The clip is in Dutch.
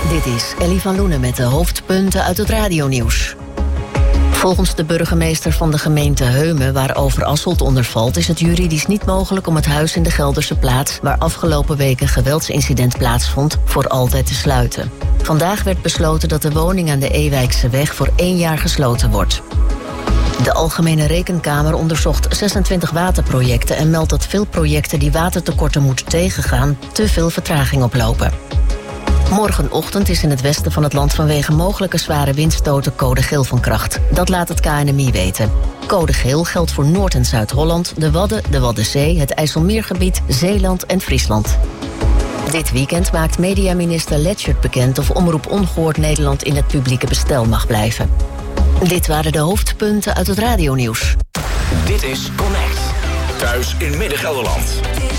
Dit is Ellie van Loenen met de hoofdpunten uit het radionieuws. Volgens de burgemeester van de gemeente Heumen, waar Overasselt onder valt, is het juridisch niet mogelijk om het huis in de Gelderse Plaats, waar afgelopen week een geweldsincident plaatsvond, voor altijd te sluiten. Vandaag werd besloten dat de woning aan de Ewijkseweg voor 1 jaar gesloten wordt. De Algemene Rekenkamer onderzocht 26 waterprojecten en meldt dat veel projecten die watertekorten moeten tegengaan te veel vertraging oplopen. Morgenochtend is in het westen van het land vanwege mogelijke zware windstoten code geel van kracht. Dat laat het KNMI weten. Code geel geldt voor Noord- en Zuid-Holland, de Wadden, de Waddenzee, het IJsselmeergebied, Zeeland en Friesland. Dit weekend maakt mediaminister Letchert bekend of Omroep Ongehoord Nederland in het publieke bestel mag blijven. Dit waren de hoofdpunten uit het radionieuws. Dit is Connect. Thuis in Midden-Gelderland.